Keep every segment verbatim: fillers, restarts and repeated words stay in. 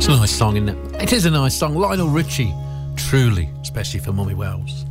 It's a nice song, isn't it? It is a nice song. Lionel Richie, truly, especially for Mummy Wells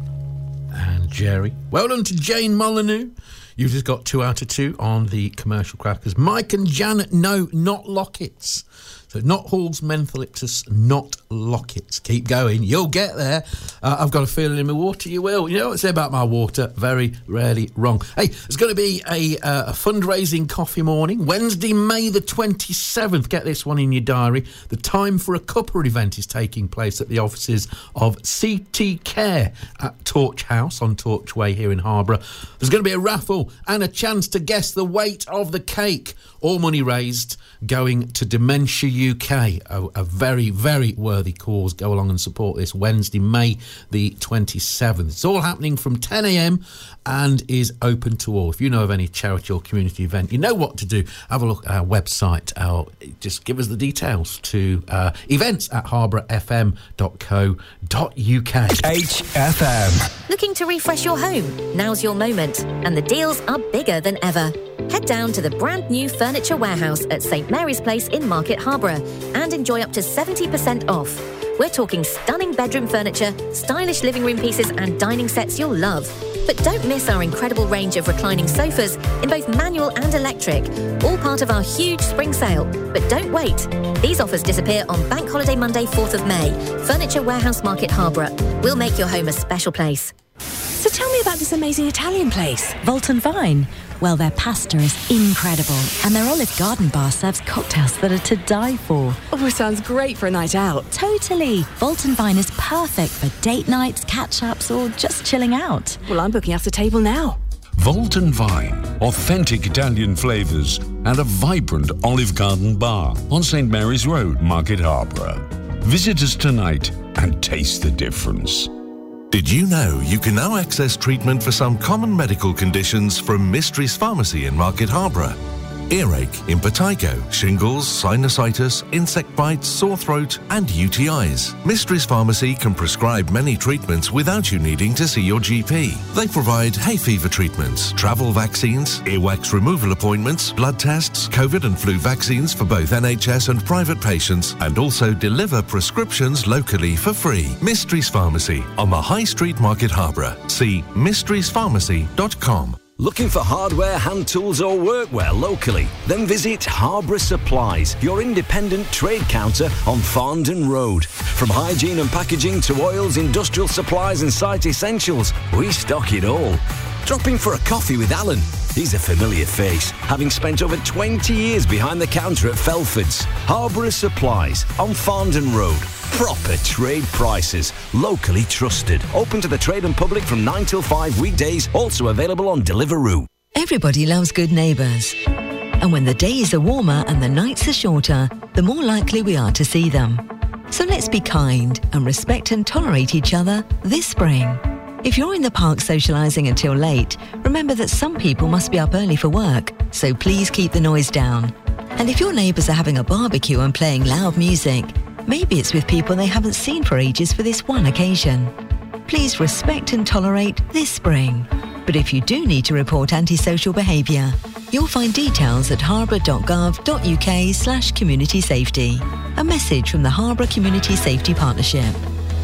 and Jerry. Well done to Jane Molyneux. You've just got two out of two on the commercial crackers. Mike and Janet, no, not Lockets. So not Hall's Mentholyptus, not Lockets. Keep going, you'll get there. Uh, I've got a feeling in my water you will. You know what I say about my water? Very rarely wrong. Hey, there's going to be a, uh, a fundraising coffee morning, Wednesday, May the twenty-seventh. Get this one in your diary. The Time for a Cuppa event is taking place at the offices of C T Care at Torch House on Torch Way here in Harborough. There's going to be a raffle and a chance to guess the weight of the cake. All money raised going to Dementia U K, a, a very, very worthy cause. Go along and support this Wednesday, May the twenty-seventh. It's all happening from ten a.m. and is open to all. If you know of any charity or community event, you know what to do. Have a look at our website. Our, just give us the details to uh, events at harborough f m dot co dot u k. H F M. Looking to refresh your home? Now's your moment, and the deals are bigger than ever. Head down to the brand new Furniture Warehouse at St Mary's Place in Market Harborough and enjoy up to seventy percent off. We're talking stunning bedroom furniture, stylish living room pieces and dining sets you'll love. But don't miss our incredible range of reclining sofas in both manual and electric, all part of our huge spring sale. But don't wait. These offers disappear on Bank Holiday Monday, fourth of May. Furniture Warehouse Market Harborough. We'll make your home a special place. So tell me about this amazing Italian place. Volt and Vine. Well, their pasta is incredible, and their Olive Garden bar serves cocktails that are to die for. Oh, it sounds great for a night out. Totally. Volt and Vine is perfect for date nights, catch-ups, or just chilling out. Well, I'm booking us a table now. Volt and Vine, authentic Italian flavours and a vibrant Olive Garden bar on St Mary's Road, Market Harborough. Visit us tonight and taste the difference. Did you know you can now access treatment for some common medical conditions from Mysteries Pharmacy in Market Harborough? Earache, impetigo, shingles, sinusitis, insect bites, sore throat and U T Is. Mysteries Pharmacy can prescribe many treatments without you needing to see your G P. They provide hay fever treatments, travel vaccines, earwax removal appointments, blood tests, COVID and flu vaccines for both N H S and private patients, and also deliver prescriptions locally for free. Mysteries Pharmacy on the High Street, Market Harborough. See mysteries pharmacy dot com. Looking for hardware, hand tools or workwear locally? Then visit Harborough Supplies, your independent trade counter on Farndon Road. From hygiene and packaging to oils, industrial supplies and site essentials, we stock it all. Drop in for a coffee with Alan. He's a familiar face, having spent over twenty years behind the counter at Felford's. Harborough Supplies on Farndon Road. Proper trade prices, locally trusted. Open to the trade and public from nine till five weekdays, also available on Deliveroo. Everybody loves good neighbours. And when the days are warmer and the nights are shorter, the more likely we are to see them. So let's be kind and respect and tolerate each other this spring. If you're in the park socialising until late, remember that some people must be up early for work, so please keep the noise down. And if your neighbours are having a barbecue and playing loud music, maybe it's with people they haven't seen for ages for this one occasion. Please respect and tolerate this spring. But if you do need to report antisocial behaviour, you'll find details at harborough dot gov dot u k slash community safety. A message from the Harborough Community Safety Partnership.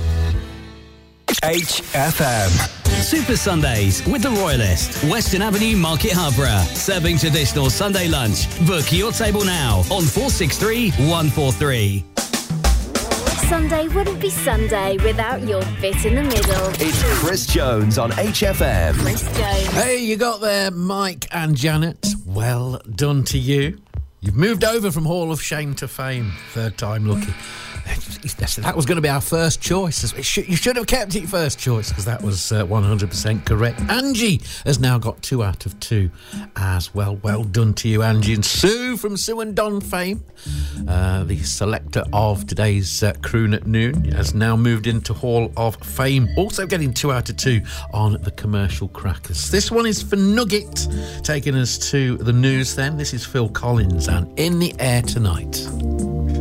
H F M. Super Sundays with the Royalist, Western Avenue, Market Harborough. Serving traditional Sunday lunch. Book your table now on four six three, one four three. Sunday wouldn't be Sunday without your bit in the middle. It's Chris Jones on H F M. Chris Jones. Hey, you got there, Mike and Janet. Well done to you. You've moved over from Hall of Shame to Fame. Third time lucky. That was going to be our first choice. You should have kept it first choice because that was uh, one hundred percent correct. Angie has now got two out of two as well. Well done to you, Angie. And Sue from Sue and Don fame, uh, the selector of today's uh, Croon at Noon, has now moved into Hall of Fame. Also getting two out of two on the commercial crackers. This one is for Nugget, taking us to the news then. This is Phil Collins and In the Air Tonight.